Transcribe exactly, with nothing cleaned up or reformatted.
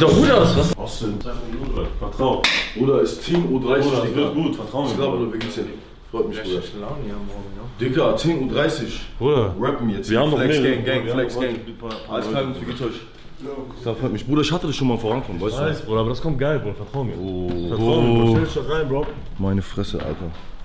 sieht doch gut aus, was? Austin, vertrau. Bruder, ist Team U dreißig, Bruder, das wird gut, vertrau mir. Ich glaube, du geht's hier. Freut mich, Bruder. Laune hier morgen, ja. Dicker, zehn Uhr dreißig. Bruder, rappen jetzt. wir haben doch Flex mehrere. Gang, Gang, Wir Flex haben Gang. heute Alles klar, wie geht's euch? Das freut mich. Bruder, ich hatte das schon mal vorankommen, weißt du? Weiß, Bruder, aber das kommt geil, Bruder, vertrau mir. Oh, Vertrau mir, Bruder. Stell dich doch rein, Bro. Meine Fresse, Alter.